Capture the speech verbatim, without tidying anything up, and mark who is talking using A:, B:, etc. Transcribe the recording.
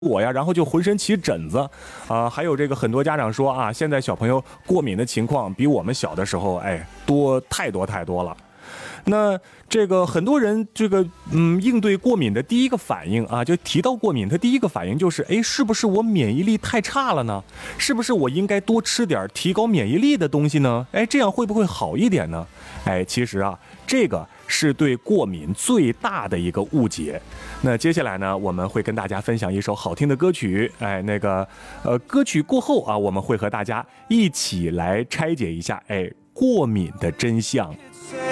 A: 我呀，然后就浑身起疹子，啊、还有这个很多家长说啊，现在小朋友过敏的情况比我们小的时候，哎，多太多太多了。那这个很多人这个嗯应对过敏的第一个反应啊，就提到过敏，他第一个反应就是，哎，是不是我免疫力太差了呢？是不是我应该多吃点提高免疫力的东西呢？哎，这样会不会好一点呢？哎，其实啊，这个是对过敏最大的一个误解。那接下来呢，我们会跟大家分享一首好听的歌曲，哎，那个呃，歌曲过后啊，我们会和大家一起来拆解一下，哎，过敏的真相。